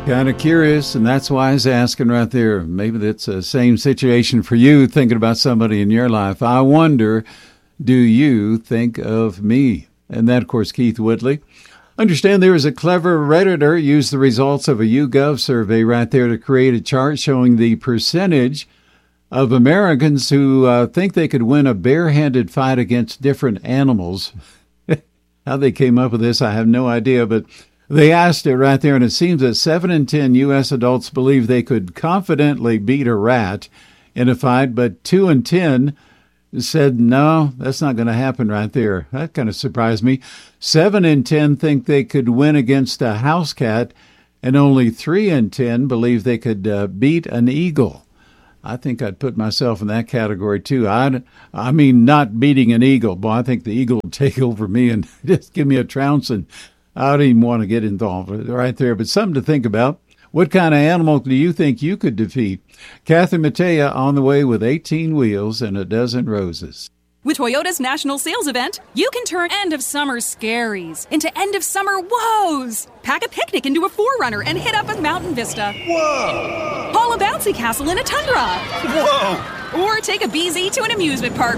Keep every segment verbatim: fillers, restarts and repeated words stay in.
Kind of curious, and that's why I was asking right there. Maybe that's the same situation for you, thinking about somebody in your life. I wonder, do you think of me? And that, of course, Keith Whitley. Understand there is a clever Redditor used the results of a YouGov survey right there to create a chart showing the percentage of Americans who uh, think they could win a barehanded fight against different animals. How they came up with this, I have no idea, but they asked it right there, and it seems that seven in ten U S adults believe they could confidently beat a rat in a fight, but two in ten said, no, that's not going to happen right there. That kind of surprised me. seven in ten think they could win against a house cat, and only three in ten believe they could uh, beat an eagle. I think I'd put myself in that category, too. I, I mean, not beating an eagle. Boy, I think the eagle would take over me and just give me a trouncing. I don't even want to get involved right there, but something to think about. What kind of animal do you think you could defeat? Kathy Mattea on the way with eighteen wheels and a dozen roses. With Toyota's national sales event, you can turn end-of-summer scaries into end-of-summer woes. Pack a picnic into a four runner and hit up a mountain vista. Whoa! Haul a bouncy castle in a tundra. Whoa! Or take a B Z to an amusement park.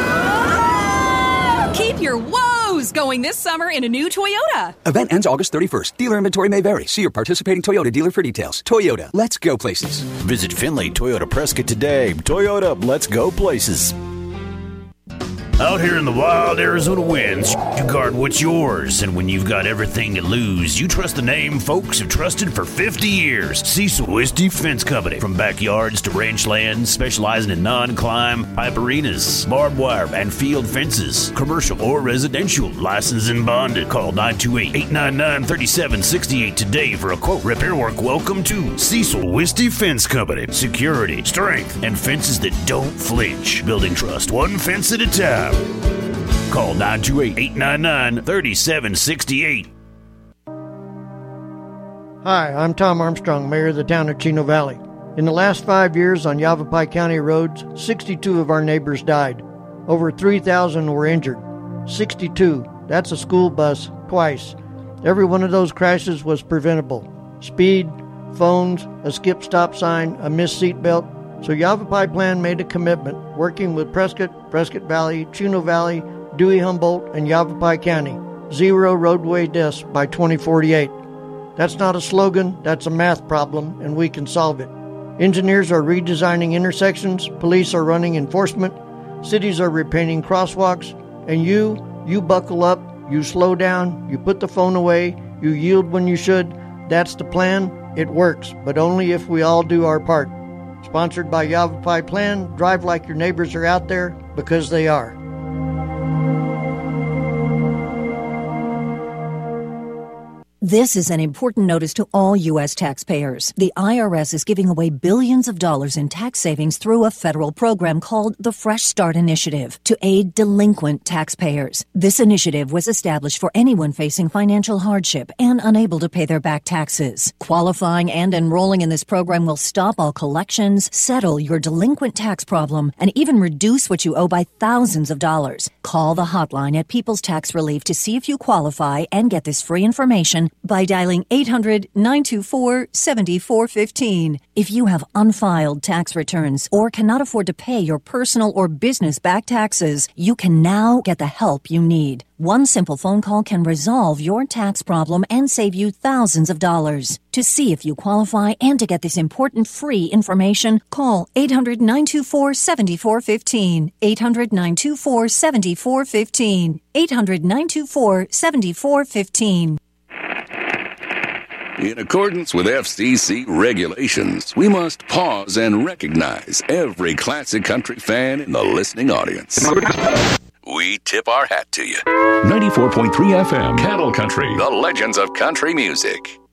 Whoa! Keep your woes going this summer in a new Toyota. Event ends August thirty-first. Dealer inventory may vary. See your participating Toyota dealer for details. Toyota, let's go places. Visit Finley Toyota Prescott today. Toyota, let's go places. Out here in the wild Arizona winds, you guard what's yours. And when you've got everything to lose, you trust the name folks have trusted for fifty years. Cecil Wisty Fence Company. From backyards to ranch lands, specializing in non-climb, pipe arenas, barbed wire, and field fences. Commercial or residential. Licensed and bonded. Call nine two eight, eight nine nine, three seven six eight today for a quote. Repair work. Welcome to Cecil Wisty Fence Company. Security, strength, and fences that don't flinch. Building trust one fence at a time. Call nine two eight, eight nine nine, three seven six eight. Hi, I'm Tom Armstrong, Mayor of the town of Chino Valley. In the last five years on Yavapai County roads, sixty-two of our neighbors died. Over three thousand were injured. sixty-two. That's a school bus twice. Every one of those crashes was preventable. Speed, phones, a skip stop sign, a missed seatbelt. So Yavapai Plan made a commitment, working with Prescott, Prescott Valley, Chino Valley, Dewey Humboldt, and Yavapai County. Zero roadway deaths by twenty forty-eight. That's not a slogan, that's a math problem, and we can solve it. Engineers are redesigning intersections, police are running enforcement, cities are repainting crosswalks, and you, you buckle up, you slow down, you put the phone away, you yield when you should. That's the plan. It works, but only if we all do our part. Sponsored by Yavapai Plan, drive like your neighbors are out there, because they are. This is an important notice to all U S taxpayers. The I R S is giving away billions of dollars in tax savings through a federal program called the Fresh Start Initiative to aid delinquent taxpayers. This initiative was established for anyone facing financial hardship and unable to pay their back taxes. Qualifying and enrolling in this program will stop all collections, settle your delinquent tax problem, and even reduce what you owe by thousands of dollars. Call the hotline at People's Tax Relief to see if you qualify and get this free information by dialing eight hundred, nine two four, seven four one five. If you have unfiled tax returns or cannot afford to pay your personal or business back taxes, you can now get the help you need. One simple phone call can resolve your tax problem and save you thousands of dollars. To see if you qualify and to get this important free information, call eight hundred, nine two four, seven four one five, eight hundred, nine two four, seven four one five, eight hundred, nine two four, seven four one five. In accordance with F C C regulations, we must pause and recognize every classic country fan in the listening audience. We tip our hat to you. ninety-four point three F M, Cattle Country. The legends of country music.